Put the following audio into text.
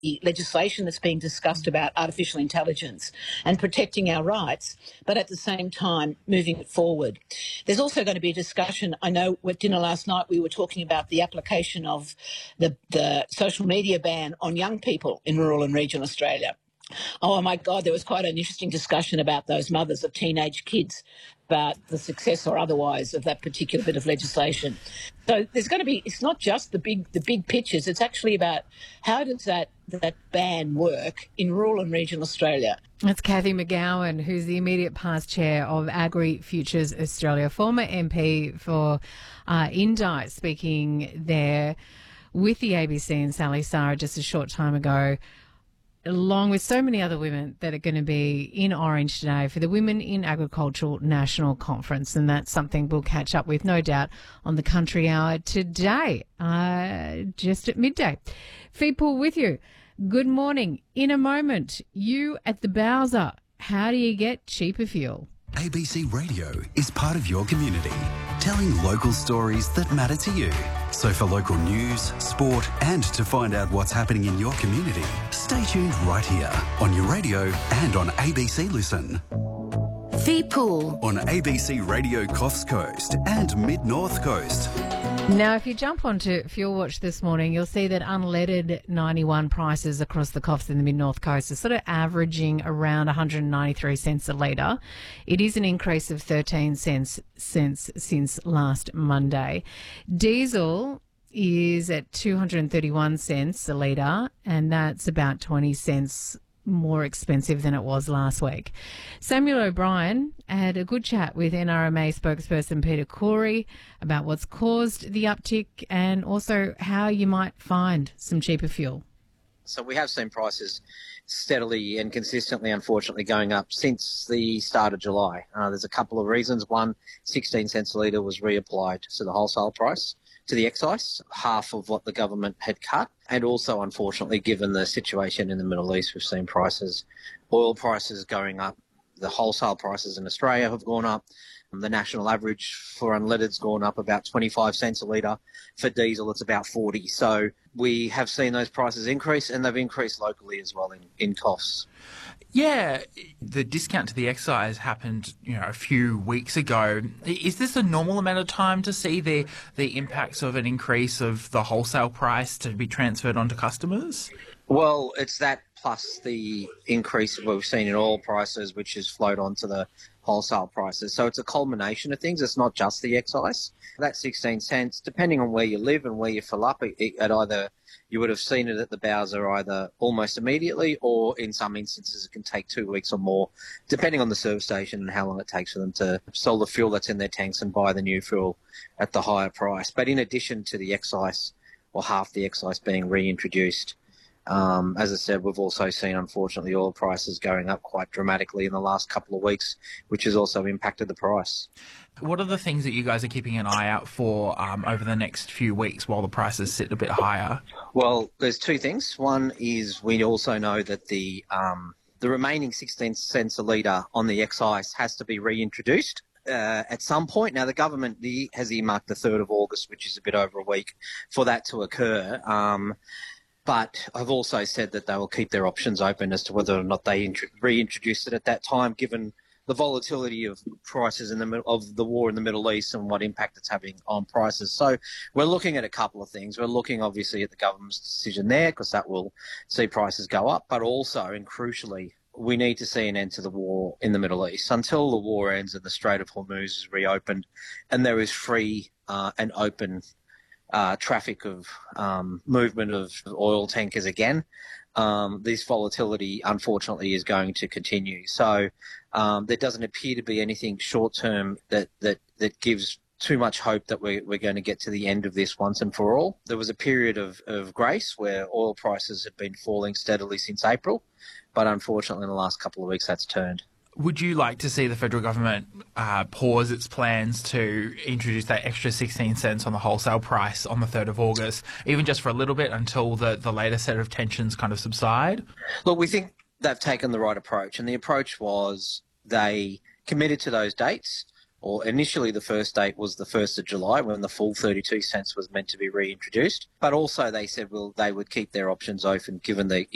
legislation that's being discussed about artificial intelligence and protecting our rights, but at the same time moving it forward. There's also going to be a discussion. I know at dinner last night we were talking about the application of the social media ban on young people in rural and regional Australia. Oh, my God, there was quite an interesting discussion about those mothers of teenage kids, about the success or otherwise of that particular bit of legislation. So there's going to be, it's not just the big pictures, it's actually about how does that ban work in rural and regional Australia. That's Cathy McGowan, who's the immediate past chair of Agri Futures Australia, former MP for Indi, speaking there with the ABC and Sally Sarah just a short time ago, along with so many other women that are going to be in Orange today for the Women in Agricultural National Conference. And that's something we'll catch up with, no doubt, on the Country Hour today, just at midday. Feed Pool with you. Good morning. In a moment, you at the Bowser. How do you get cheaper fuel? ABC Radio is part of your community, telling local stories that matter to you. So for local news, sport and to find out what's happening in your community, stay tuned right here on your radio and on ABC Listen. Feed Pool On ABC Radio Coffs Coast and Mid-North Coast. Now, if you jump onto Fuel Watch this morning, you'll see that unleaded 91 prices across the Coffs in the Mid-North Coast are sort of averaging around 193 cents a litre. It is an increase of 13 cents since last Monday. Diesel is at 231 cents a litre, and that's about 20 cents more expensive than it was last week. Samuel O'Brien had a good chat with NRMA spokesperson Peter Corey about what's caused the uptick and also how you might find some cheaper fuel. So we have seen prices steadily and consistently, unfortunately, going up since the start of July. There's a couple of reasons. One, 16 cents a litre was reapplied to the wholesale price, to the excise, half of what the government had cut. And also, unfortunately, given the situation in the Middle East, we've seen oil prices going up. The wholesale prices in Australia have gone up. The national average for unleaded's gone up about 25 cents a litre. For diesel, it's about 40. So we have seen those prices increase, and they've increased locally as well in costs. Yeah, the discount to the excise happened, a few weeks ago. Is this a normal amount of time to see the impacts of an increase of the wholesale price to be transferred onto customers? Well, it's that plus the increase we've seen in oil prices, which has flowed onto the wholesale prices. So it's a culmination of things. It's not just the excise. That 16 cents, depending on where you live and where you fill up, at either you would have seen it at the Bowser either almost immediately, or in some instances it can take 2 weeks or more, depending on the service station and how long it takes for them to sell the fuel that's in their tanks and buy the new fuel at the higher price. But in addition to the excise, or half the excise being reintroduced, as I said, we've also seen, unfortunately, oil prices going up quite dramatically in the last couple of weeks, which has also impacted the price. What are the things that you guys are keeping an eye out for over the next few weeks while the prices sit a bit higher? Well, there's two things. One is we also know that the remaining 16 cents a litre on the excise has to be reintroduced at some point. Now, the government has earmarked the 3rd of August, which is a bit over a week, for that to occur. But I've also said that they will keep their options open as to whether or not they reintroduce it at that time, given the volatility of prices of the war in the Middle East and what impact it's having on prices. So we're looking at a couple of things. We're looking, obviously, at the government's decision there, because that will see prices go up. But also, and crucially, we need to see an end to the war in the Middle East. Until the war ends and the Strait of Hormuz is reopened and there is free and open traffic of movement of oil tankers again, this volatility, unfortunately, is going to continue. So there doesn't appear to be anything short-term that gives too much hope that we're going to get to the end of this once and for all. There was a period of grace where oil prices have been falling steadily since April, but unfortunately in the last couple of weeks that's turned. Would you like to see the federal government pause its plans to introduce that extra 16 cents on the wholesale price on the 3rd of August, even just for a little bit until the later set of tensions kind of subside? Look, we think they've taken the right approach, and the approach was they committed to those dates. Or initially the first date was the 1st of July when the full 32 cents was meant to be reintroduced. But also they said, well, they would keep their options open given the